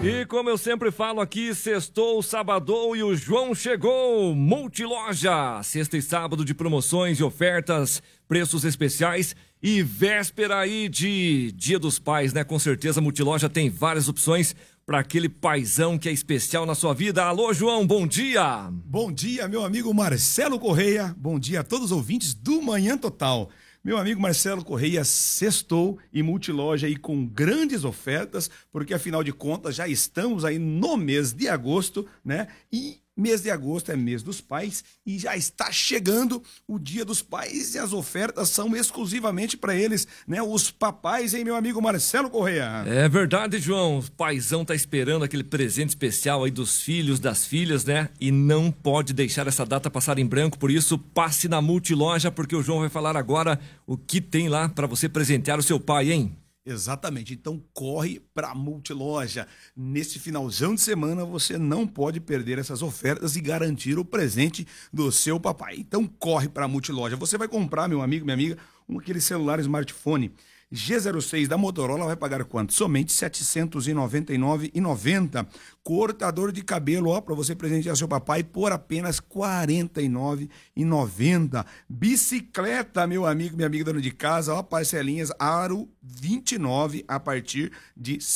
E como eu sempre falo aqui, sextou, sabadou e o João chegou. Multiloja, sexta e sábado de promoções e ofertas, preços especiais e véspera aí de Dia dos Pais, né? Com certeza a Multiloja tem várias opções para aquele paizão que é especial na sua vida. Alô, João, bom dia! Bom dia, meu amigo Marcelo Correia. Bom dia a todos os ouvintes do Manhã Total. Meu amigo Marcelo Correia, sextou e Multiloja aí com grandes ofertas, porque afinal de contas já estamos aí no mês de agosto, né? E mês de agosto é mês dos pais e já está chegando o Dia dos Pais e as ofertas são exclusivamente para eles, né? Os papais, hein, meu amigo Marcelo Correia? É verdade, João. O paizão tá esperando aquele presente especial aí dos filhos, das filhas, né? E não pode deixar essa data passar em branco, por isso passe na Multiloja, porque o João vai falar agora o que tem lá para você presentear o seu pai, hein? Exatamente, então corre para a Multiloja. Nesse finalzão de semana você não pode perder essas ofertas e garantir o presente do seu papai. Então corre para a Multiloja. Você vai comprar, meu amigo, minha amiga, aquele celular smartphone G06 da Motorola, vai pagar quanto? Somente R$ 799,90. Cortador de cabelo, ó, para você presentear seu papai por apenas R$ 49,90. Bicicleta, meu amigo, minha amiga dona de casa, ó, parcelinhas Aro 29 a partir de R$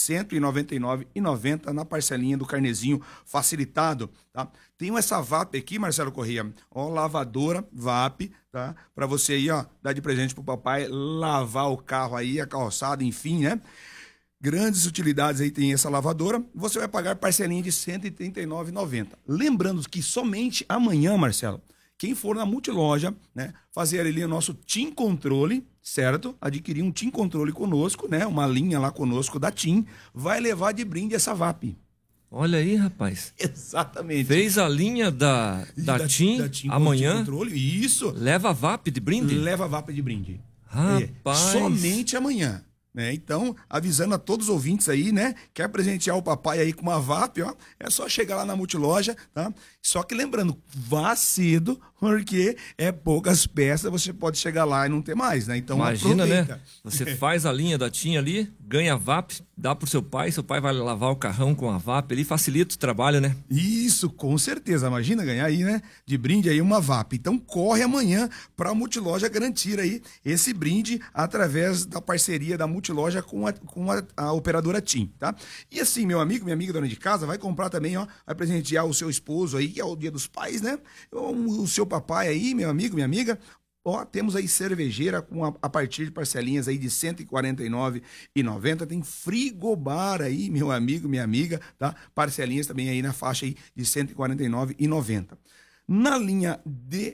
199,90 na parcelinha do carnezinho facilitado, tá? Tenho essa VAP aqui, Marcelo Corrêa, ó, lavadora VAP, tá? Para você aí, ó, dar de presente pro papai, lavar o carro aí, a calçada, enfim, né? Grandes utilidades aí tem essa lavadora. Você vai pagar parcelinha de R$ 139,90. Lembrando que somente amanhã, Marcelo, quem for na Multiloja, né, fazer ali o nosso TIM Controle, certo? Adquirir um TIM Controle conosco, né? Uma linha lá conosco da TIM, vai levar de brinde essa VAP. Olha aí, rapaz. Exatamente. Fez a linha da TIM amanhã. TIM Controle, isso. Leva a VAP de brinde? Leva a VAP de brinde. Rapaz. Somente amanhã. Né? Então, avisando a todos os ouvintes aí, né? Quer presentear o papai aí com uma VAP, ó, é só chegar lá na Multiloja, tá? Só que lembrando, vá cedo, porque é poucas peças, você pode chegar lá e não ter mais, né? Então, imagina, aproveita. Né? Você faz a linha da TIM ali, ganha a VAP, dá pro seu pai vai lavar o carrão com a VAP ali, facilita o trabalho, né? Isso, com certeza. Imagina ganhar aí, né? De brinde aí uma VAP. Então, corre amanhã para a Multiloja garantir aí esse brinde através da parceria da Multiloja com a operadora TIM, tá? E assim, meu amigo, minha amiga dona de casa, vai comprar também, ó, vai presentear o seu esposo aí, que é o Dia dos Pais, né? O seu papai aí, meu amigo, minha amiga, ó, temos aí cervejeira a partir de parcelinhas aí de R$ 149,90. Tem frigobar aí, meu amigo, minha amiga, tá? Parcelinhas também aí na faixa aí de R$ 149,90. Na linha de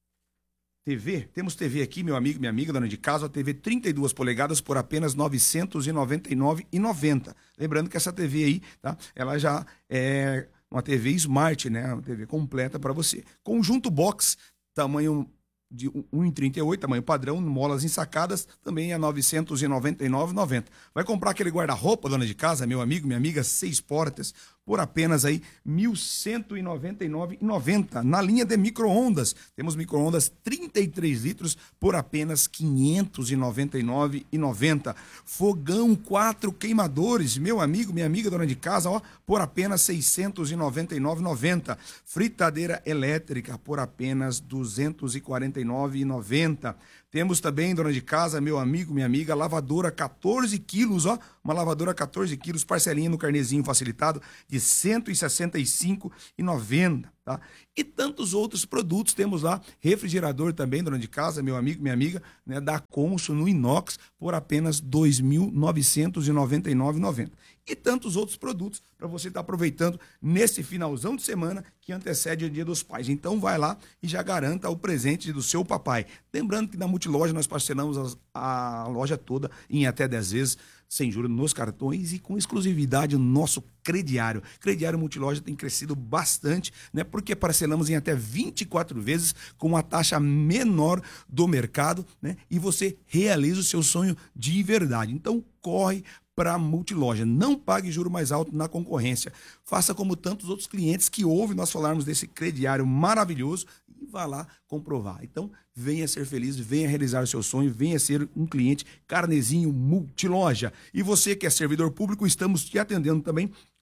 TV, temos TV aqui, meu amigo, minha amiga, dona de casa, a TV 32 polegadas por apenas R$ 999,90. Lembrando que essa TV aí, tá? Ela já é uma TV Smart, né? Uma TV completa para você. Conjunto box, tamanho de 1,38, tamanho padrão, molas ensacadas, também é R$ 999,90. Vai comprar aquele guarda-roupa, dona de casa, meu amigo, minha amiga, 6 portas, por apenas aí R$ 1.199,90. Na linha de micro-ondas, temos micro-ondas 33 litros por apenas R$ 599,90. Fogão 4 queimadores, meu amigo, minha amiga, dona de casa, ó, por apenas R$ 699,90. Fritadeira elétrica por apenas R$ 249,90. Temos também, dona de casa, meu amigo, minha amiga, lavadora 14 quilos, ó, uma lavadora 14 quilos, parcelinha no carnezinho facilitado de R$ 165,90, tá? E tantos outros produtos, temos lá refrigerador também, dona de casa, meu amigo, minha amiga, né, da Consul no inox por apenas R$ 2.999,90. E tantos outros produtos para você estar aproveitando nesse finalzão de semana que antecede o Dia dos Pais. Então vai lá e já garanta o presente do seu papai. Lembrando que na Multiloja nós parcelamos a loja toda em até 10 vezes, sem juros nos cartões e com exclusividade no nosso crediário. Crediário Multiloja tem crescido bastante, né? Porque parcelamos em até 24 vezes com a taxa menor do mercado, né? E você realiza o seu sonho de verdade. Então corre para a Multiloja. Não pague juro mais alto na concorrência. Faça como tantos outros clientes que ouvem nós falarmos desse crediário maravilhoso e vá lá comprovar. Então, venha ser feliz, venha realizar o seu sonho, venha ser um cliente carnezinho Multiloja. E você que é servidor público, estamos te atendendo também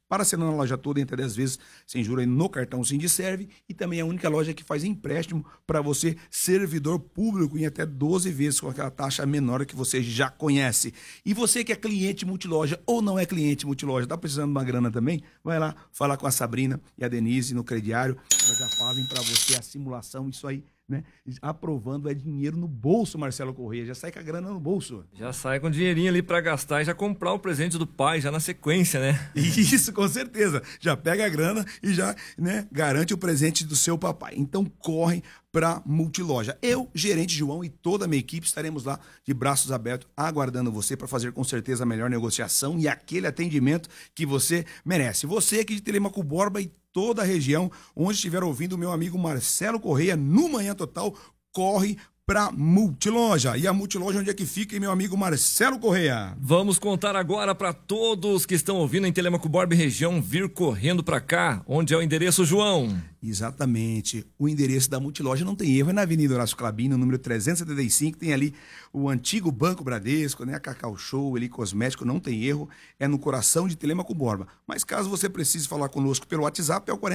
parcelando a loja toda em até 10 vezes sem juros no cartão Sindiserve, e também é a única loja que faz empréstimo para você, servidor público, em até 12 vezes com aquela taxa menor que você já conhece. E você que é cliente multiloja ou não é cliente multiloja, tá precisando de uma grana também? Vai lá falar com a Sabrina e a Denise no crediário, elas já fazem para você a simulação, isso aí, né? Aprovando, é dinheiro no bolso, Marcelo Correia, já sai com a grana no bolso. Já sai com dinheirinho ali pra gastar e já comprar o presente do pai, já na sequência, né? Isso, com certeza. Já pega a grana e já, né, garante o presente do seu papai. Então corre para Multiloja. Eu, gerente João e toda a minha equipe estaremos lá de braços abertos aguardando você para fazer com certeza a melhor negociação e aquele atendimento que você merece. Você aqui de Telemaco Borba e toda a região onde estiver ouvindo o meu amigo Marcelo Correia no Manhã Total, corre para Multiloja. E a Multiloja onde é que fica, meu amigo Marcelo Correia? Vamos contar agora para todos que estão ouvindo em Telemaco Borba e região vir correndo para cá. Onde é o endereço, João? Exatamente. O endereço da Multiloja não tem erro, é na Avenida Horácio Clabino, número 375, tem ali o antigo Banco Bradesco, né, a Cacau Show, ali cosmético, não tem erro, é no coração de Telemaco Borba. Mas caso você precise falar conosco pelo WhatsApp, é o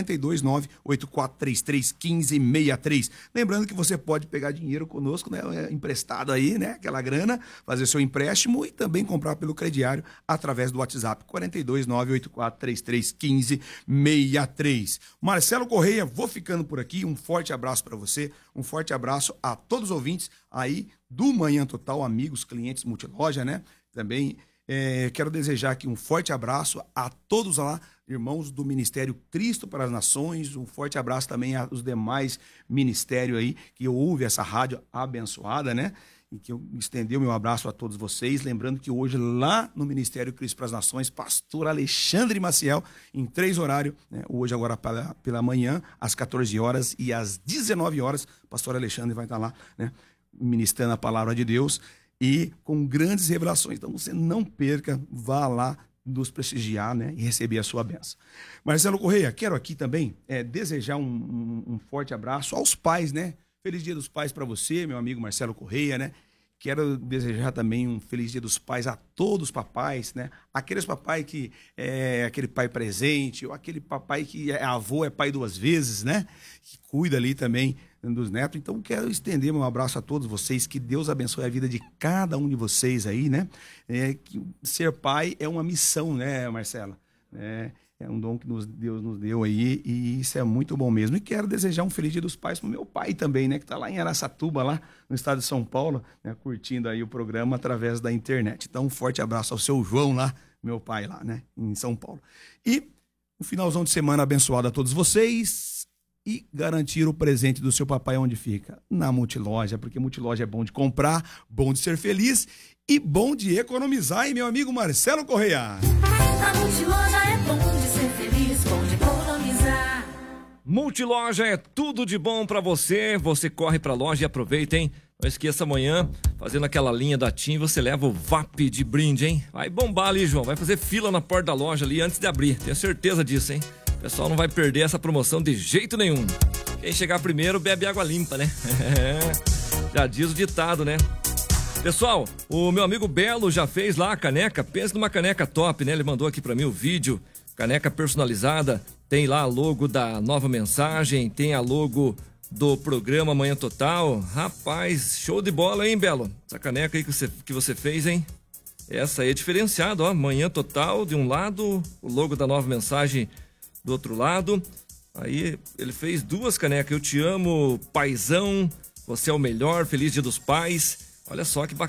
429-8433-1563. Lembrando que você pode pegar dinheiro conosco, né, emprestado aí, né, aquela grana, fazer seu empréstimo e também comprar pelo crediário através do WhatsApp, 429-8433-1563. Marcelo Correia, vou ficando por aqui, um forte abraço para você, um forte abraço a todos os ouvintes aí do Manhã Total, amigos, clientes Multiloja, né? Também quero desejar aqui um forte abraço a todos lá, irmãos do Ministério Cristo para as Nações, um forte abraço também aos demais ministérios aí que ouvem essa rádio abençoada, né? E que eu estendeu meu abraço a todos vocês, lembrando que hoje lá no Ministério Cristo para as Nações, pastor Alexandre Maciel, em 3 horários, né? Hoje agora pela manhã, às 14 horas e às 19 horas, pastor Alexandre vai estar lá, né, ministrando a palavra de Deus e com grandes revelações. Então você não perca, vá lá nos prestigiar, né, e receber a sua bênção. Marcelo Correia, quero aqui também desejar um forte abraço aos pais, né? Feliz Dia dos Pais para você, meu amigo Marcelo Correia, né? Quero desejar também um Feliz Dia dos Pais a todos os papais, né? Aqueles papai que é aquele pai presente, ou aquele papai que é avô, é pai 2 vezes, né? Que cuida ali também dos netos. Então, quero estender meu abraço a todos vocês, que Deus abençoe a vida de cada um de vocês aí, né? Que ser pai é uma missão, né, Marcela? É um dom que Deus nos deu aí e isso é muito bom mesmo. E quero desejar um Feliz Dia dos Pais pro meu pai também, né? Que tá lá em Araçatuba, lá no estado de São Paulo, né, curtindo aí o programa através da internet. Então, um forte abraço ao seu João lá, meu pai lá, né? Em São Paulo. E um finalzão de semana abençoado a todos vocês e garantir o presente do seu papai onde fica? Na Multiloja, porque Multiloja é bom de comprar, bom de ser feliz e bom de economizar, hein, meu amigo Marcelo Correia? A Multiloja é bom de ser feliz, bom de economizar. Multiloja é tudo de bom pra você. Você corre pra loja e aproveita, hein? Não esqueça, amanhã, fazendo aquela linha da TIM, você leva o VAP de brinde, hein? Vai bombar ali, João. Vai fazer fila na porta da loja ali antes de abrir. Tenho certeza disso, hein? O pessoal não vai perder essa promoção de jeito nenhum. Quem chegar primeiro bebe água limpa, né? Já diz o ditado, né? Pessoal, o meu amigo Belo já fez lá a caneca. Pensa numa caneca top, né? Ele mandou aqui pra mim o vídeo. Caneca personalizada. Tem lá a logo da Nova Mensagem. Tem a logo do programa Manhã Total. Rapaz, show de bola, hein, Belo? Essa caneca aí que você fez, hein? Essa aí é diferenciada, ó. Manhã Total de um lado, o logo da Nova Mensagem do outro lado. Aí ele fez 2 canecas. Eu te amo, paizão. Você é o melhor. Feliz Dia dos Pais. Olha só que bacana.